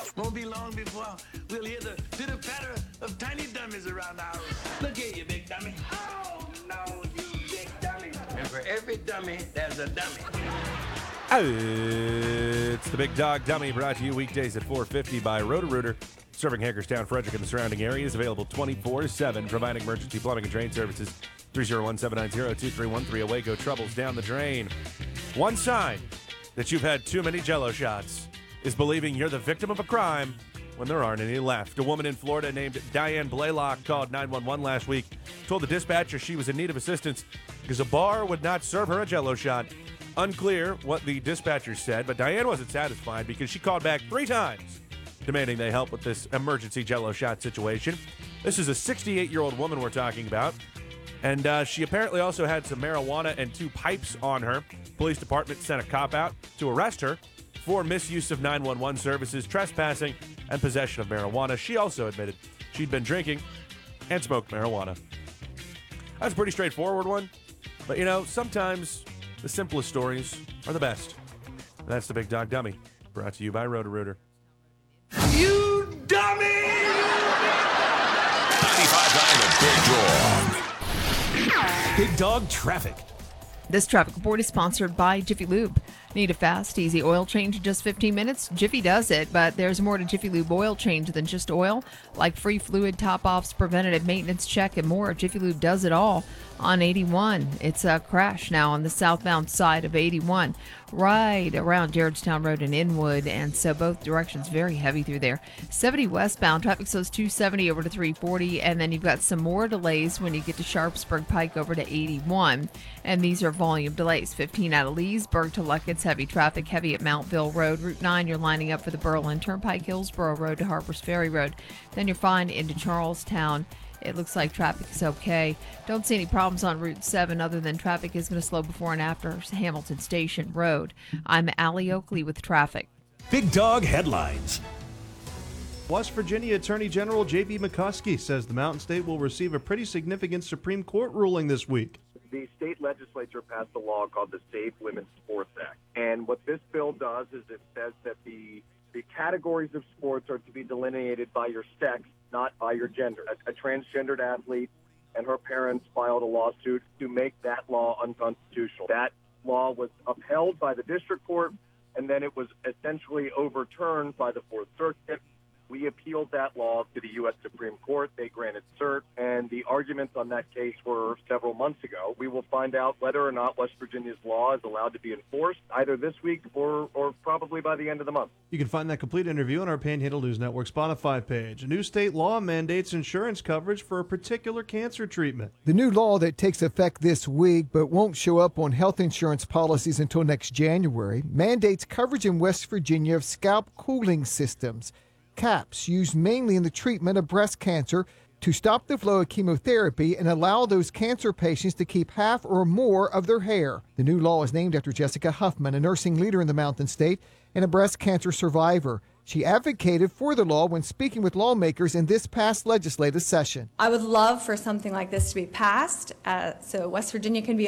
Won't be long before we'll hear the pitter-patter of tiny dummies around the house. Look here, you big dummy. Oh, no, you big dummy. And for every dummy, there's a dummy. It's the Big Dog Dummy, brought to you weekdays at 4:50 by Roto-Rooter, serving Hagerstown, Frederick, and the surrounding areas. Available 24/7, providing emergency plumbing and drain services. 301-790-2313. Away go troubles down the drain. One sign that you've had too many Jell-O shots is believing you're the victim of a crime when there aren't any left. A woman in Florida named Diane Blaylock called 911 last week, told the dispatcher she was in need of assistance because a bar would not serve her a Jell-O shot. Unclear what the dispatcher said, but Diane wasn't satisfied because she called back 3 times, demanding they help with this emergency Jell-O shot situation. This is a 68-year-old woman we're talking about, and she apparently also had some marijuana and 2 pipes on her. Police department sent a cop out to arrest her for misuse of 911 services, trespassing, and possession of marijuana. She also admitted she'd been drinking and smoked marijuana. That's a pretty straightforward one, but sometimes the simplest stories are the best. That's the Big Dog Dummy, brought to you by Roto-Rooter. You dummy! 95.9 The Big Dog. Big Dog Traffic. This traffic report is sponsored by Jiffy Lube. Need a fast, easy oil change in just 15 minutes? Jiffy does it, but there's more to Jiffy Lube oil change than just oil, like free fluid top-offs, preventative maintenance check, and more. Jiffy Lube does it all on 81. It's a crash now on the southbound side of 81, right around Gerardstown Road and Inwood, and so both directions very heavy through there. 70 westbound, traffic slows 270 over to 340, and then you've got some more delays when you get to Sharpsburg Pike over to 81, and these are volume delays. 15 out of Leesburg to Luckett's, heavy traffic, heavy at Mountville Road. Route 9, you're lining up for the Berlin Turnpike, Hillsborough Road to Harpers Ferry Road. Then you're fine into Charlestown. It looks like traffic is okay. Don't see any problems on Route 7 other than traffic is going to slow before and after Hamilton Station Road. I'm Allie Oakley with traffic. Big Dog Headlines. West Virginia Attorney General J.B. McCoskey says the Mountain State will receive a pretty significant Supreme Court ruling this week. The state legislature passed a law called the Safe Women's Sports Act. And what this bill does is it says that the categories of sports are to be delineated by your sex, not by your gender. A transgendered athlete and her parents filed a lawsuit to make that law unconstitutional. That law was upheld by the district court, and then it was essentially overturned by the Fourth Circuit. We appealed that law to the U.S. Supreme Court. They granted cert, and the arguments on that case were several months ago. We will find out whether or not West Virginia's law is allowed to be enforced either this week or probably by the end of the month. You can find that complete interview on our Panhandle News Network Spotify page. A new state law mandates insurance coverage for a particular cancer treatment. The new law that takes effect this week but won't show up on health insurance policies until next January mandates coverage in West Virginia of scalp cooling systems. CAPS used mainly in the treatment of breast cancer to stop the flow of chemotherapy and allow those cancer patients to keep half or more of their hair. The new law is named after Jessica Huffman, a nursing leader in the Mountain State and a breast cancer survivor. She advocated for the law when speaking with lawmakers in this past legislative session. I would love for something like this to be passed so West Virginia can be